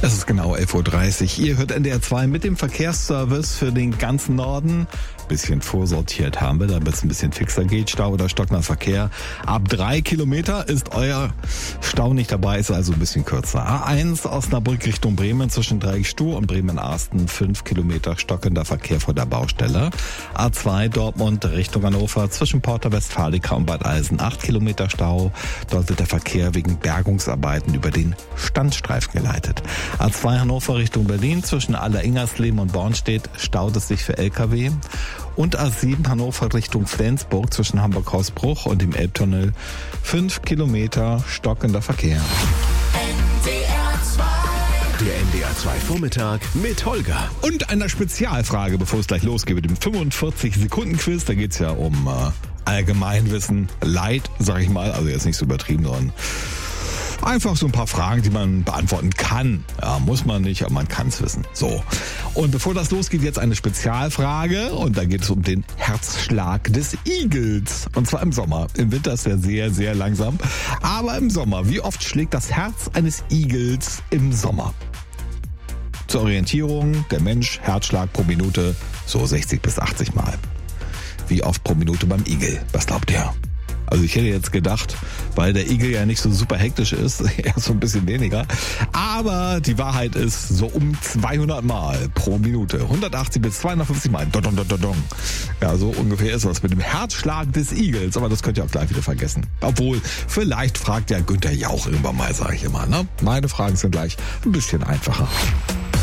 Es ist genau 11.30 Uhr. Ihr hört NDR 2 mit dem Verkehrsservice für den ganzen Norden. Bisschen vorsortiert haben wir, damit es ein bisschen fixer geht. Stau oder stockender Verkehr. Ab 3 Kilometer ist euer Stau nicht dabei, ist also ein bisschen kürzer. A1 Osnabrück Richtung Bremen zwischen Dreieckstuhl und Bremen-Arsten 5 Kilometer stockender Verkehr vor der Baustelle. A2 Dortmund Richtung Hannover zwischen Porta Westfalica und Bad Eisen 8 Kilometer Stau. Dort wird der Verkehr wegen Bergungsarbeiten über den Standstreifen geleitet. A2 Hannover Richtung Berlin zwischen Aller-Ingersleben und Bornstedt staut es sich für LKW. Und A7 Hannover Richtung Flensburg zwischen Hamburg-Hausbruch und dem Elbtunnel 5 Kilometer stockender Verkehr. Der NDR 2 Vormittag mit Holger. Und einer Spezialfrage, bevor es gleich losgeht mit dem 45-Sekunden-Quiz. Da geht's ja um Allgemeinwissen, Light, sag ich mal, also jetzt nicht so übertrieben, sondern einfach so ein paar Fragen, die man beantworten kann. Ja, muss man nicht, aber man kann es wissen. So. Und bevor das losgeht, jetzt eine Spezialfrage. Und da geht es um den Herzschlag des Igels. Und zwar im Sommer. Im Winter ist er sehr, sehr langsam. Aber im Sommer. Wie oft schlägt das Herz eines Igels im Sommer? Zur Orientierung, der Mensch, Herzschlag pro Minute, so 60 bis 80 Mal. Wie oft pro Minute beim Igel? Was glaubt ihr? Also ich hätte jetzt gedacht, weil der Igel ja nicht so super hektisch ist, eher so ein bisschen weniger. Aber die Wahrheit ist so um 200 Mal pro Minute. 180 bis 250 Mal. Dodong, dodong, dodong. Ja, so ungefähr ist das mit dem Herzschlag des Igels. Aber das könnt ihr auch gleich wieder vergessen. Obwohl, vielleicht fragt ja Günther Jauch irgendwann mal, sage ich immer. Ne? Meine Fragen sind gleich ein bisschen einfacher.